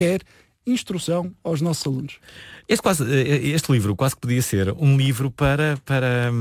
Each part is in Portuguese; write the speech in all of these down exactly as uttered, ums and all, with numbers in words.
quer instrução aos nossos alunos. Este, quase, este livro quase que podia ser um livro para, para,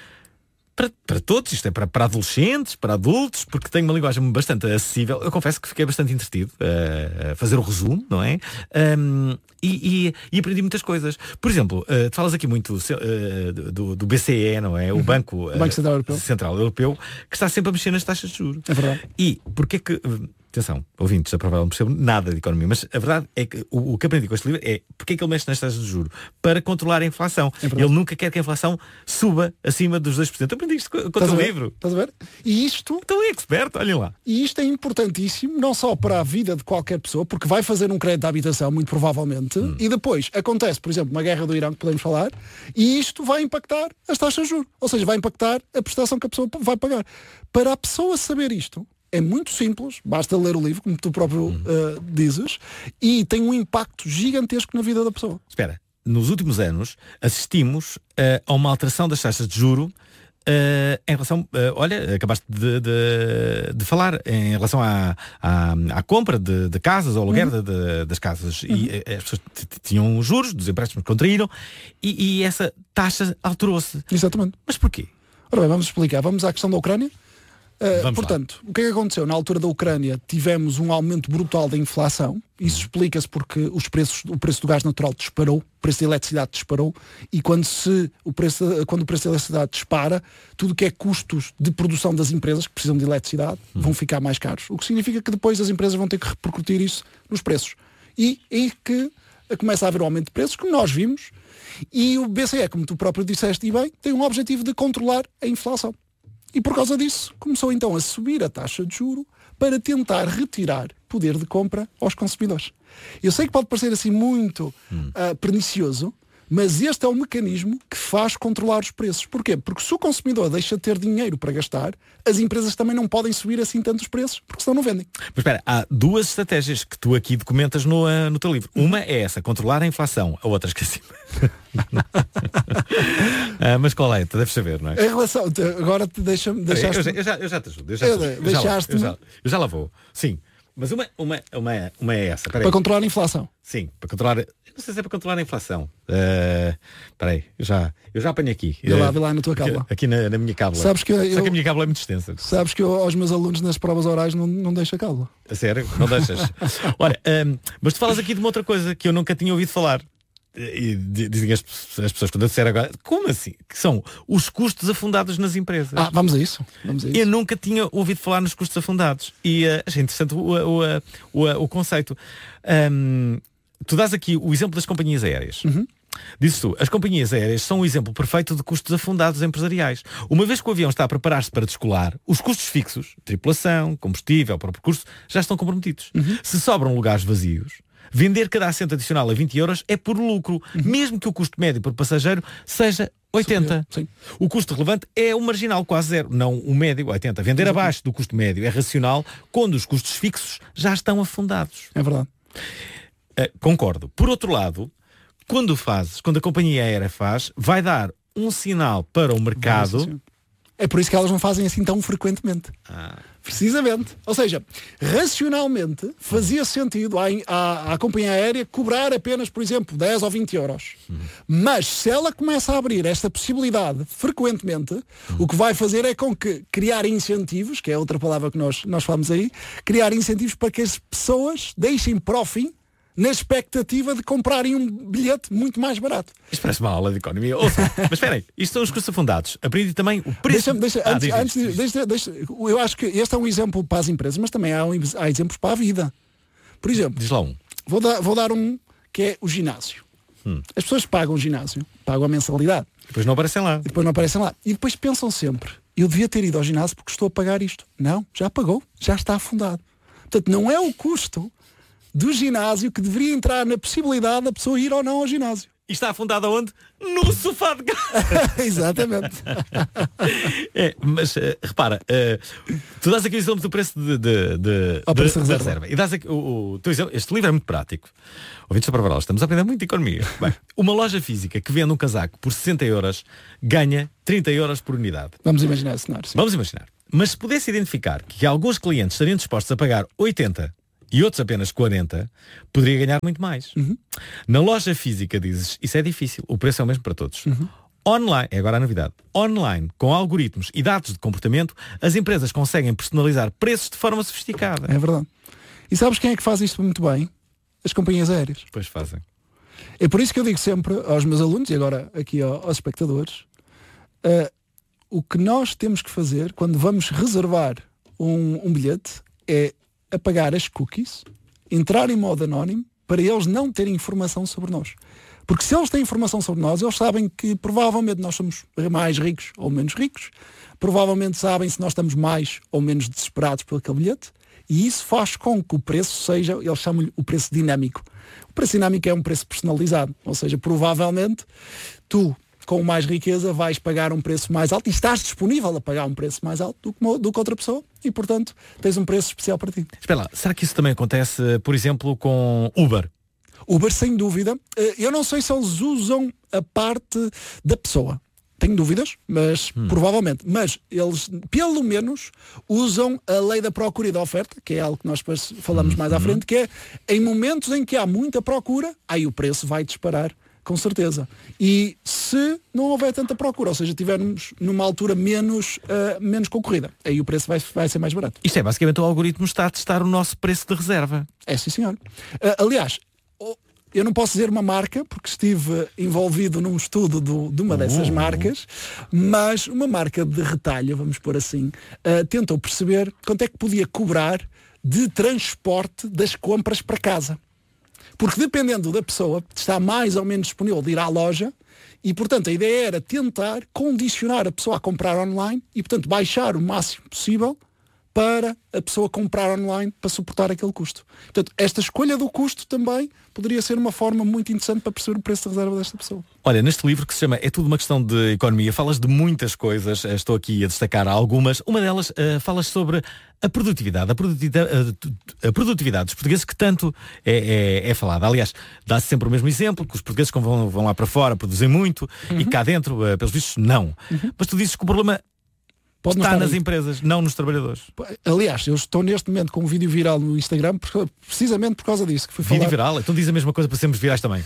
para, para todos, isto é para, para adolescentes, para adultos, porque tem uma linguagem bastante acessível. Eu confesso que fiquei bastante entretido a, a fazer o resumo, não é? Um, e, e, e aprendi muitas coisas. Por exemplo, uh, tu falas aqui muito uh, do, do B C E, não é? O uhum. Banco, uh, Banco Central Europeu. Central Europeu, que está sempre a mexer nas taxas de juros. É verdade. E porque é que... Uh, atenção, ouvintes, a prova não percebo nada de economia, mas a verdade é que o, o que aprendi com este livro é porque é que ele mexe nas taxas de juros? Para controlar a inflação. É ele nunca quer que a inflação suba acima dos dois por cento. Eu aprendi isto com, com o livro. Estás a ver? E isto... Então é expert, olhem lá. E isto é importantíssimo, não só para a vida de qualquer pessoa, porque vai fazer um crédito de habitação, muito provavelmente, hum. e depois acontece, por exemplo, uma guerra do Irão, que podemos falar, e isto vai impactar as taxas de juros. Ou seja, vai impactar a prestação que a pessoa vai pagar. Para a pessoa saber isto, é muito simples, basta ler o livro, como tu próprio hum. uh, dizes, e tem um impacto gigantesco na vida da pessoa. Espera, nos últimos anos assistimos uh, a uma alteração das taxas de juro Uh, em relação, uh, olha, acabaste de, de, de falar em relação à, à, à compra de, de casas, ao aluguer uhum. de, de, das casas. Uhum. E uh, as pessoas tinham juros dos empréstimos que contraíram e, e essa taxa alterou-se. Exatamente. Mas porquê? Ora bem, vamos explicar. Vamos à questão da Ucrânia. Uh, portanto, lá. O que é que aconteceu? Na altura da Ucrânia tivemos um aumento brutal da inflação. Isso uhum. explica-se porque os preços, o preço do gás natural disparou, o preço da eletricidade disparou, e quando, se, o, preço, quando o preço da eletricidade dispara, tudo que é custos de produção das empresas que precisam de eletricidade uhum. vão ficar mais caros. O que significa que depois as empresas vão ter que repercutir isso nos preços. E aí que começa a haver um aumento de preços, como nós vimos, e o B C E, como tu próprio disseste e bem, tem um objetivo de controlar a inflação. E por causa disso, começou então a subir a taxa de juro para tentar retirar poder de compra aos consumidores. Eu sei que pode parecer assim muito hum. uh, pernicioso, mas este é o mecanismo que faz controlar os preços. Porquê? Porque se o consumidor deixa de ter dinheiro para gastar, as empresas também não podem subir assim tanto os preços, porque senão não vendem. Mas espera, há duas estratégias que tu aqui documentas no, uh, no teu livro. Uma é essa, controlar a inflação. A outra esqueci. uh, mas qual é? Tu deves saber, não é? Em relação, agora te deixa-me... Deixaste... Eu, eu, já, eu já te ajudo. Eu já, te ajudo. Eu deixaste eu, já, eu já lá vou. Sim. Mas uma, uma, uma, uma é essa. Para controlar a inflação. Sim, para controlar... Eu não sei se é para controlar a inflação. Uh, espera aí, eu já, eu já apanho aqui. Vê lá, vê lá na tua cábula. Aqui, aqui na, na minha cábula. Sabes que eu, Só que a minha cábula é muito extensa. Sabes que eu, aos meus alunos nas provas orais não, não deixo a cábula. A sério? Não deixas? Olha, um, mas tu falas aqui de uma outra coisa que eu nunca tinha ouvido falar. E dizem as, as pessoas quando eu disser agora, como assim? Que são os custos afundados nas empresas. Ah, vamos a isso. Vamos a isso. Eu nunca tinha ouvido falar nos custos afundados. E uh, achei interessante o, o, o, o, o conceito. Um, tu dás aqui o exemplo das companhias aéreas. Uhum. Dizes tu, as companhias aéreas são um exemplo perfeito de custos afundados empresariais. Uma vez que o avião está a preparar-se para descolar, os custos fixos, tripulação, combustível para o percurso, já estão comprometidos. Uhum. Se sobram lugares vazios, vender cada assento adicional a vinte euros é por lucro, uhum. mesmo que o custo médio por passageiro seja oitenta. Sim. O custo relevante é o marginal, quase zero, não o médio, oitenta. Vender Exato. Abaixo do custo médio é racional quando os custos fixos já estão afundados. É verdade. Uh, concordo. Por outro lado, quando fazes, quando a companhia aérea faz, vai dar um sinal para o mercado. Sim, sim. É por isso que elas não fazem assim tão frequentemente. Ah. Precisamente. Ou seja, racionalmente fazia sentido à, à, à companhia aérea cobrar apenas, por exemplo, dez ou vinte euros. Uhum. Mas se ela começa a abrir esta possibilidade frequentemente, uhum. o que vai fazer é com que criar incentivos, que é outra palavra que nós, nós falamos aí, criar incentivos para que as pessoas deixem para o fim na expectativa de comprarem um bilhete muito mais barato. Isto parece uma aula de economia. Ouça, mas espera aí, isto são os custos afundados. Aprendi também o preço... Deixa, deixa, ah, antes, diz, antes diz, de, deixa, deixa, eu acho que este é um exemplo para as empresas, mas também há, um, há exemplos para a vida. Por exemplo, diz lá um. Vou, dar, vou dar um que é o ginásio. Hum. As pessoas pagam o ginásio, pagam a mensalidade. Depois não aparecem lá. Depois não aparecem lá. E depois pensam sempre, eu devia ter ido ao ginásio porque estou a pagar isto. Não, já pagou, já está afundado. Portanto, não é o custo do ginásio que deveria entrar na possibilidade da pessoa ir ou não ao ginásio. E está afundado aonde? No sofá de casa. Exatamente. É, mas uh, repara, uh, tu dás aqui o exemplo do preço de, de, de, de, preço de reserva. reserva. E dás aqui o, o teu exemplo. Este livro é muito prático. Ouvintes da Prova, estamos a aprender muito de economia. Bem, uma loja física que vende um casaco por sessenta euros ganha trinta euros por unidade. Vamos imaginar esse cenário. Sim. Vamos imaginar. Mas se pudesse identificar que alguns clientes estariam dispostos a pagar oitenta e outros apenas quarenta, poderia ganhar muito mais. Uhum. Na loja física, dizes, isso é difícil, o preço é o mesmo para todos. Uhum. Online, é agora a novidade, online, com algoritmos e dados de comportamento, as empresas conseguem personalizar preços de forma sofisticada. É verdade. E sabes quem é que faz isto muito bem? As companhias aéreas. Pois fazem. É por isso que eu digo sempre aos meus alunos, e agora aqui aos espectadores, uh, o que nós temos que fazer quando vamos reservar um, um bilhete é apagar as cookies, entrar em modo anónimo, para eles não terem informação sobre nós. Porque se eles têm informação sobre nós, eles sabem que provavelmente nós somos mais ricos ou menos ricos, provavelmente sabem se nós estamos mais ou menos desesperados por aquele bilhete, e isso faz com que o preço seja, eles chamam-lhe o preço dinâmico. O preço dinâmico é um preço personalizado, ou seja, provavelmente tu, com mais riqueza, vais pagar um preço mais alto e estás disponível a pagar um preço mais alto do que, do que outra pessoa e, portanto, tens um preço especial para ti. Espera lá, será que isso também acontece, por exemplo, com Uber? Uber, sem dúvida. Eu não sei se eles usam a parte da pessoa. Tenho dúvidas, mas hum. provavelmente. Mas eles, pelo menos, usam a lei da procura e da oferta, que é algo que nós depois falamos hum. mais à frente, que é em momentos em que há muita procura, aí o preço vai disparar. Com certeza. E se não houver tanta procura, ou seja, tivermos numa altura menos, uh, menos concorrida, aí o preço vai, vai ser mais barato. Isto é basicamente o algoritmo está a testar o nosso preço de reserva. É, sim, senhor. Uh, aliás, eu não posso dizer uma marca, porque estive envolvido num estudo do, de uma dessas uh. marcas, mas uma marca de retalho, vamos pôr assim, uh, tentou perceber quanto é que podia cobrar de transporte das compras para casa. Porque dependendo da pessoa, está mais ou menos disponível de ir à loja e, portanto, a ideia era tentar condicionar a pessoa a comprar online e, portanto, baixar o máximo possível para a pessoa comprar online para suportar aquele custo. Portanto, esta escolha do custo também poderia ser uma forma muito interessante para perceber o preço de reserva desta pessoa. Olha, neste livro que se chama É Tudo Uma Questão de Economia, falas de muitas coisas, estou aqui a destacar algumas. Uma delas, uh, falas sobre a produtividade, a produtividade, a produtividade dos portugueses que tanto é, é, é falada. Aliás, dá-se sempre o mesmo exemplo, que os portugueses que vão, vão lá para fora produzem muito uhum. e cá dentro, uh, pelos vistos, não. Uhum. Mas tu dizes que o problema Pode está nas aí. empresas, não nos trabalhadores. Aliás, eu estou neste momento com um vídeo viral no Instagram precisamente por causa disso. Que fui vídeo falar... viral? Então diz a mesma coisa para sermos virais também.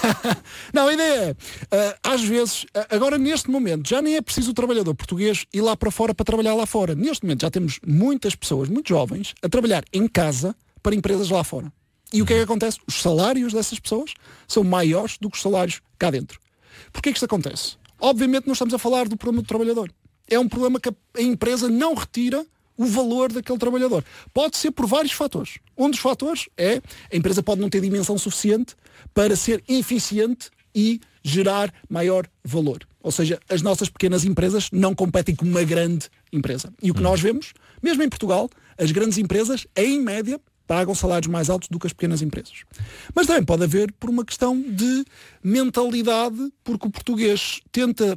Não, a ideia é, uh, às vezes, agora neste momento, já nem é preciso o trabalhador português ir lá para fora para trabalhar lá fora. Neste momento já temos muitas pessoas, muitos jovens, a trabalhar em casa para empresas lá fora. E o que é que acontece? Os salários dessas pessoas são maiores do que os salários cá dentro. Porquê que isto acontece? Obviamente não estamos a falar do problema do trabalhador. É um problema que a empresa não retira o valor daquele trabalhador. Pode ser por vários fatores. Um dos fatores é a empresa pode não ter dimensão suficiente para ser eficiente e gerar maior valor. Ou seja, as nossas pequenas empresas não competem com uma grande empresa. E o que nós vemos, mesmo em Portugal, as grandes empresas, em média, pagam salários mais altos do que as pequenas empresas. Mas também pode haver por uma questão de mentalidade, porque o português tenta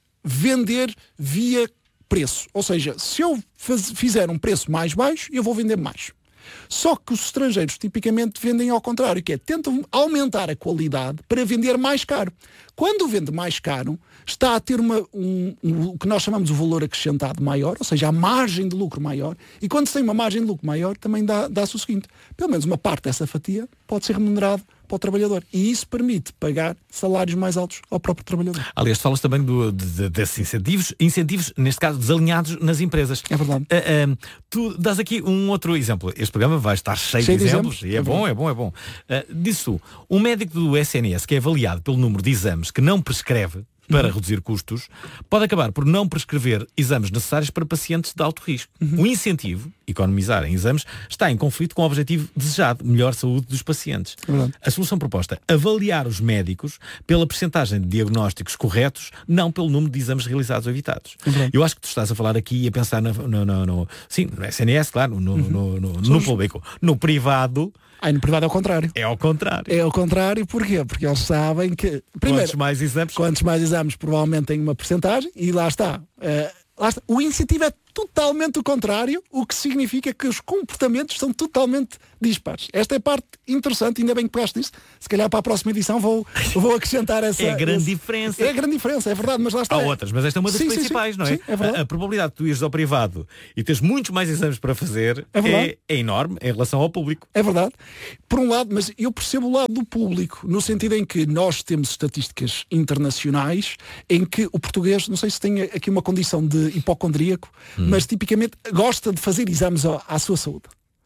vender via preço. Ou seja, se eu faz, fizer um preço mais baixo, eu vou vender mais. Só que os estrangeiros tipicamente vendem ao contrário, que é tentam aumentar a qualidade para vender mais caro. Quando vende mais caro, está a ter uma, um, um, o que nós chamamos de valor acrescentado maior, ou seja, a margem de lucro maior. E quando se tem uma margem de lucro maior, também dá, dá-se o seguinte, pelo menos uma parte dessa fatia pode ser remunerado para o trabalhador. E isso permite pagar salários mais altos ao próprio trabalhador. Aliás, falas também do, de, desses incentivos, incentivos, neste caso, desalinhados nas empresas. É verdade. Uh, uh, tu dás aqui um outro exemplo. Este programa vai estar cheio, cheio de, de exemplos, exemplos e é, é bom, é bom, é bom. Uh, Diz tu, um médico do S N S que é avaliado pelo número de exames que não prescreve para uhum. reduzir custos, pode acabar por não prescrever exames necessários para pacientes de alto risco. Uhum. O incentivo, economizar em exames, está em conflito com o objetivo desejado, melhor saúde dos pacientes. Uhum. A solução proposta, avaliar os médicos pela percentagem de diagnósticos corretos, não pelo número de exames realizados ou evitados. Uhum. Eu acho que tu estás a falar aqui e a pensar no, no, no, no, sim, no S N S, claro, no, uhum. no, no, no, no público. No privado, Aí no privado é ao contrário. É ao contrário. É ao contrário, porquê? Porque eles sabem que... Primeiro, quantos mais exames? Quantos mais exames provavelmente têm uma percentagem e lá está. Uh, lá está. O incentivo é totalmente o contrário, o que significa que os comportamentos são totalmente dispares. Esta é a parte interessante, ainda bem que pegaste nisso. Se calhar para a próxima edição vou, vou acrescentar essa... É a grande esse, diferença. É a grande diferença, é verdade, mas lá está. Há outras, mas esta é uma das sim, principais, sim, não é? Sim, é verdade. A, a probabilidade de tu ires ao privado e teres muitos mais exames para fazer é, é, é enorme em relação ao público. É verdade. Por um lado, mas eu percebo o lado do público, no sentido em que nós temos estatísticas internacionais em que o português, não sei se tem aqui uma condição de hipocondríaco, hum. mas tipicamente gosta de fazer exames à, à sua saúde.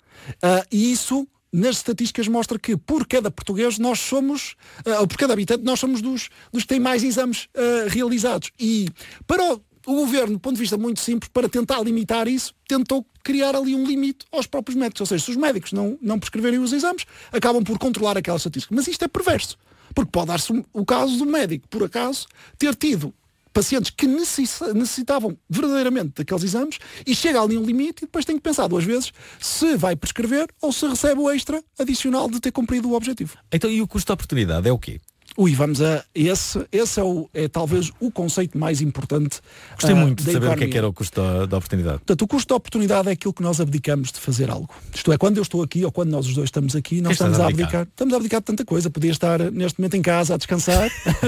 Uh, e isso, nas estatísticas, mostra que por cada português nós somos, uh, ou por cada habitante, nós somos dos, dos que têm mais exames uh, realizados. E para o, o governo, do ponto de vista muito simples, para tentar limitar isso, tentou criar ali um limite aos próprios médicos. Ou seja, se os médicos não, não prescreverem os exames, acabam por controlar aquela estatística. Mas isto é perverso, porque pode dar-se o caso do médico, por acaso, ter tido pacientes que necessitavam verdadeiramente daqueles exames e chega ali um limite e depois tem que pensar duas vezes se vai prescrever ou se recebe o extra adicional de ter cumprido o objetivo. Então, e o custo de oportunidade é o quê? Ui, vamos a esse, esse é, o, é talvez o conceito mais importante. Gostei uh, muito de da saber economia. o que é que era o custo da, da oportunidade. Portanto, o custo da oportunidade é aquilo que nós abdicamos de fazer algo. Isto é, quando eu estou aqui ou quando nós os dois estamos aqui, nós que estamos a abdicar? abdicar. Estamos a abdicar de tanta coisa. Podia estar neste momento em casa a descansar.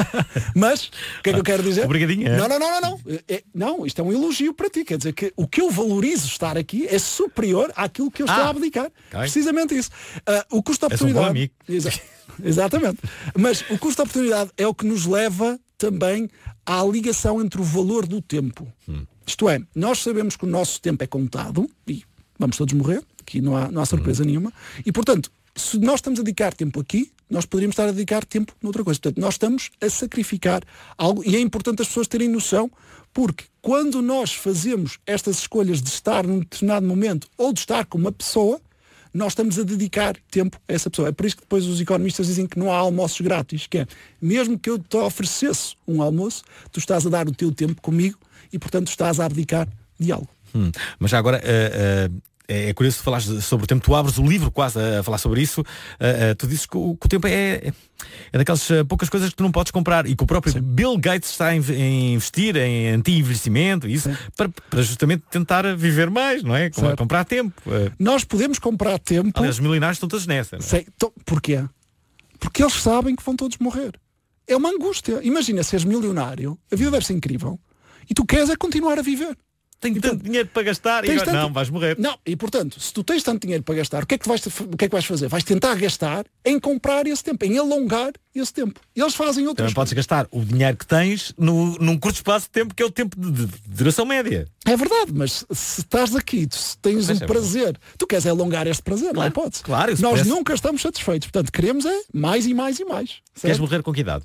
Mas, o que é que eu quero dizer? Obrigadinho, é? Não, não, não, não. Não. É, não, isto é um elogio para ti. Quer dizer que o que eu valorizo estar aqui é superior àquilo que eu estou ah, a abdicar. Okay. Precisamente isso. Uh, o custo da oportunidade. És um bom amigo. Exa- Exatamente. Mas o custo da oportunidade é o que nos leva também à ligação entre o valor do tempo. Hum. Isto é, nós sabemos que o nosso tempo é contado e vamos todos morrer, aqui não há, não há surpresa hum. nenhuma, e portanto, se nós estamos a dedicar tempo aqui, nós poderíamos estar a dedicar tempo noutra coisa. Portanto, nós estamos a sacrificar algo e é importante as pessoas terem noção, porque quando nós fazemos estas escolhas de estar num determinado momento ou de estar com uma pessoa, nós estamos a dedicar tempo a essa pessoa. É por isso que depois os economistas dizem que não há almoços grátis, que é, mesmo que eu te oferecesse um almoço, tu estás a dar o teu tempo comigo e, portanto, estás a abdicar de algo. Hum, mas já agora... Uh, uh... É curioso falar sobre o tempo, tu abres o livro quase a falar sobre isso, uh, uh, tu dizes que o, que o tempo é, é daquelas uh, poucas coisas que tu não podes comprar e que o próprio Sim. Bill Gates está a investir em anti-envelhecimento e isso para, para justamente tentar viver mais, não é? Com, comprar tempo. Uh, Nós podemos comprar tempo. Aliás, os milionários estão todos nessa. Sei, to... Porquê? Porque eles sabem que vão todos morrer. É uma angústia. Imagina seres milionário, a vida deve ser incrível e tu queres é continuar a viver. Tenho tanto dinheiro para gastar e agora, tanto... não, vais morrer. Não, e portanto, se tu tens tanto dinheiro para gastar, o que é que vais, o que é que vais fazer? Vais tentar gastar em comprar esse tempo, em alongar esse tempo. E eles fazem outras Também podes gastar o dinheiro que tens no, num curto espaço de tempo, que é o tempo de, de, de duração média. É verdade, mas se estás aqui, se tens mas um é prazer, bom. Tu queres alongar este prazer, claro, não podes. Claro, Nós parece... nunca estamos satisfeitos. Portanto, queremos é mais e mais e mais. Certo? Queres morrer com que idade?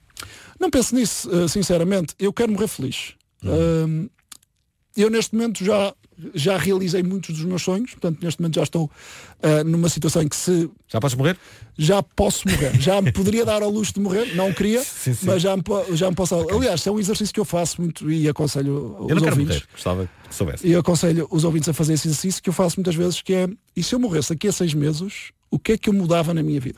Não penso nisso, sinceramente. Eu quero morrer feliz. Hum. Uh, Eu neste momento já, já realizei muitos dos meus sonhos, portanto neste momento já estou uh, numa situação em que se... Já podes morrer? Já posso morrer, já me poderia dar ao luxo de morrer, não queria, sim, sim. mas já me, já me posso... Okay. Aliás, é um exercício que eu faço muito e aconselho os eu não quero ouvintes. Morrer, gostava que soubesse. E aconselho os ouvintes a fazer esse exercício que eu faço muitas vezes, que é, e se eu morresse daqui a seis meses, o que é que eu mudava na minha vida?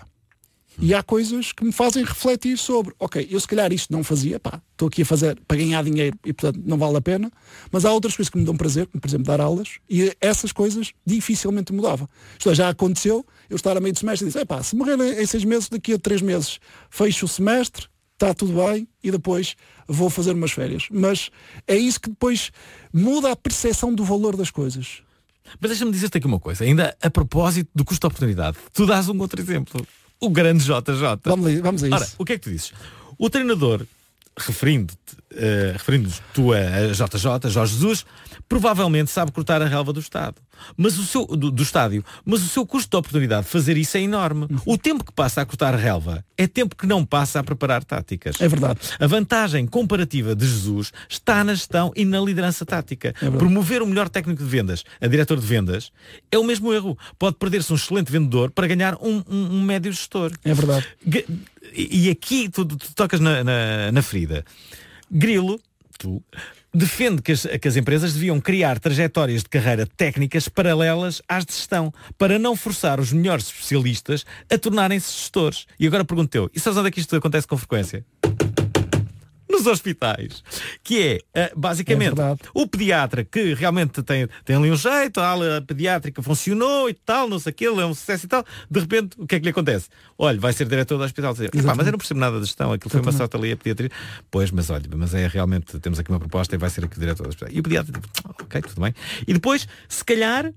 E há coisas que me fazem refletir sobre, ok, eu se calhar isto não fazia, pá, estou aqui a fazer para ganhar dinheiro e portanto não vale a pena, mas há outras coisas que me dão prazer, como por exemplo dar aulas, e essas coisas dificilmente mudava. Isto é, já aconteceu, eu estar a meio do semestre e dizer, pá, se morrer em seis meses, daqui a três meses fecho o semestre, está tudo bem e depois vou fazer umas férias. Mas é isso que depois muda a percepção do valor das coisas. Mas deixa-me dizer-te aqui uma coisa, ainda a propósito do custo de oportunidade, tu dás um outro exemplo. O grande J J. Vamos, vamos a isso. Ora, o que é que tu dizes? O treinador, referindo-te, uh, referindo-te tu a J J, Jorge Jesus, provavelmente sabe cortar a relva do estado. Mas o seu, do, do estádio, mas o seu custo de oportunidade de fazer isso é enorme. Uhum. O tempo que passa a cortar a relva é tempo que não passa a preparar táticas. É verdade. A vantagem comparativa de Jesus está na gestão e na liderança tática. É Promover o melhor técnico de vendas a diretor de vendas é o mesmo erro. Pode perder-se um excelente vendedor para ganhar um, um, um médio gestor. É verdade. E aqui tu, tu, tu tocas na, na, na ferida. Grilo, tu... defende que as, que as empresas deviam criar trajetórias de carreira técnicas paralelas às de gestão, para não forçar os melhores especialistas a tornarem-se gestores. E agora pergunto eu, e sabes onde é que isto acontece com frequência? Nos dos hospitais, que é, uh, basicamente, É o pediatra que realmente tem, tem ali um jeito, a ala pediátrica funcionou e tal, não sei o que, ele é um sucesso e tal, de repente, o que é que lhe acontece? Olha, vai ser diretor do hospital. Dizer, mas eu não percebo nada da gestão, aquilo foi uma sorte ali a pediatria. Pois, mas olha, mas é realmente, temos aqui uma proposta e vai ser aqui o diretor do hospital. E o pediatra, ok, tudo bem. E depois, se calhar,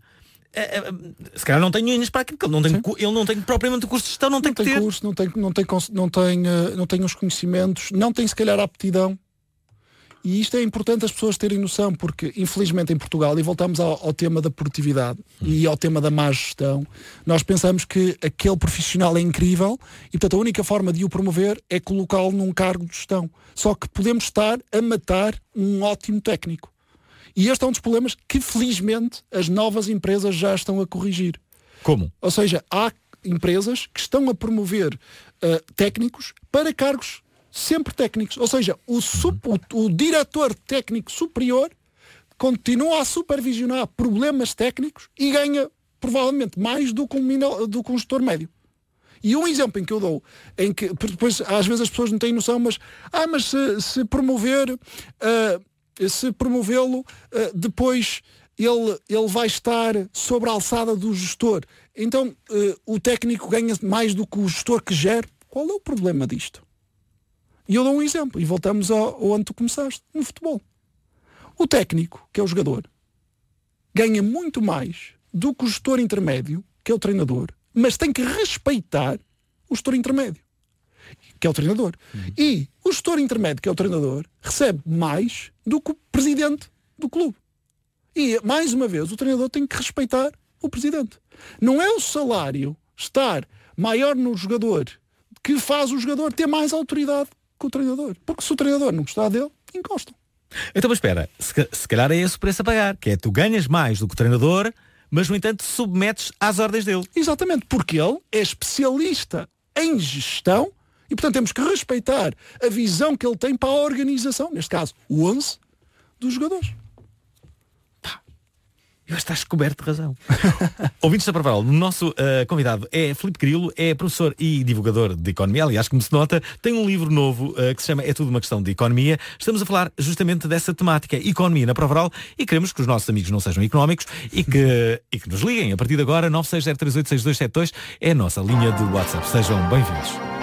se calhar não tem unhas para aquilo, ele não tem, ele não tem propriamente o curso de gestão, não, não tem que tem ter. curso, não tem, não tem, não tem, não tem os conhecimentos, não tem se calhar a aptidão. E isto é importante as pessoas terem noção, porque infelizmente em Portugal, e voltamos ao, ao tema da produtividade hum. e ao tema da má gestão, nós pensamos que aquele profissional é incrível e portanto a única forma de o promover é colocá-lo num cargo de gestão. Só que podemos estar a matar um ótimo técnico. E este é um dos problemas que felizmente as novas empresas já estão a corrigir. Como? Ou seja, há empresas que estão a promover uh, técnicos para cargos sempre técnicos. Ou seja, o, sup, o, o diretor técnico superior continua a supervisionar problemas técnicos e ganha provavelmente mais do que um, do que um gestor médio. E um exemplo em que eu dou, em que depois às vezes as pessoas não têm noção, mas, ah, mas se, se promover, uh, se promovê-lo, uh, depois ele, ele vai estar sobre a alçada do gestor. Então uh, o técnico ganha mais do que o gestor que gera. Qual é o problema disto? E eu dou um exemplo, e voltamos ao, ao onde tu começaste, no futebol. O técnico, que é o jogador, ganha muito mais do que o gestor intermédio, que é o treinador, mas tem que respeitar o gestor intermédio, que é o treinador. Uhum. E o gestor intermédio, que é o treinador, recebe mais do que o presidente do clube. E, mais uma vez, o treinador tem que respeitar o presidente. Não é o salário estar maior no jogador que faz o jogador ter mais autoridade que o treinador. Porque se o treinador não gostar dele, encostam. Então, mas espera, se, se calhar é esse o preço a pagar, que é tu ganhas mais do que o treinador, mas no entanto submetes às ordens dele. Exatamente, porque ele é especialista em gestão e portanto temos que respeitar a visão que ele tem para a organização, neste caso, o onze dos jogadores. Eu estás coberto de razão. Ouvintes da Provaral, o nosso uh, convidado é Filipe Grilo, é professor e divulgador de economia. Aliás, como se nota, tem um livro novo uh, que se chama É Tudo Uma Questão de Economia. Estamos a falar justamente dessa temática, economia na Provaral, e queremos que os nossos amigos não sejam económicos e que, e que nos liguem. A partir de agora, nove seis zero três oito seis dois sete dois é a nossa linha de WhatsApp. Sejam bem-vindos.